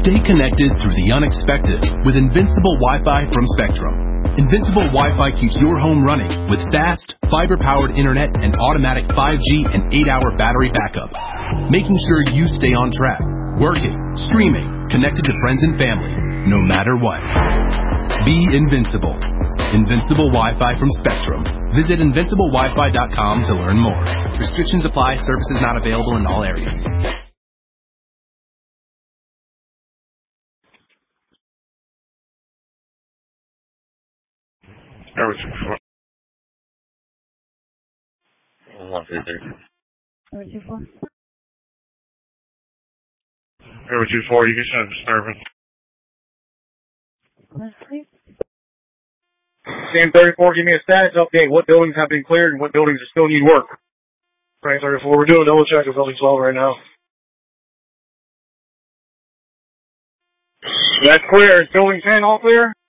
Stay connected through the unexpected with Invincible Wi-Fi from Spectrum. Invincible Wi-Fi keeps your home running with fast, fiber-powered internet and automatic 5G and 8-hour battery backup, making sure you stay on track, working, streaming, connected to friends and family, no matter what. Be invincible. Invincible Wi-Fi from Spectrum. Visit invinciblewifi.com to learn more. Restrictions apply. Services not available in all areas. Area 24. Area 24. Area 24, you can send a disturbance. Please. Sam 34, give me a status update. What buildings have been cleared and what buildings still need work? Sam 34, we're doing a double check of building 12 right now. That's clear. Is building 10 all clear?